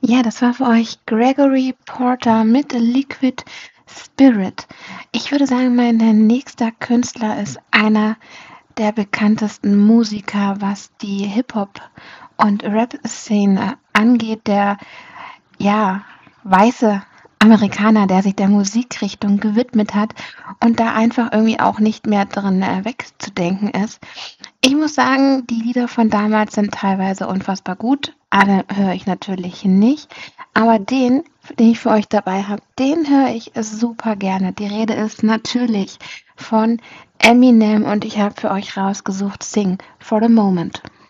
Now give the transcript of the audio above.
Ja, das war für euch Gregory Porter mit „Liquid Spirit". Ich würde sagen, mein nächster Künstler ist einer der bekanntesten Musiker, was die Hip-Hop und Rap-Szene angeht, der, ja, weiße Amerikaner, der sich der Musikrichtung gewidmet hat und da einfach irgendwie auch nicht mehr drin, wegzudenken ist. Ich muss sagen, die Lieder von damals sind teilweise unfassbar gut. Alle höre ich natürlich nicht, aber den ich für euch dabei habe, den höre ich super gerne. Die Rede ist natürlich von Eminem und ich habe für euch rausgesucht „Sing for the Moment".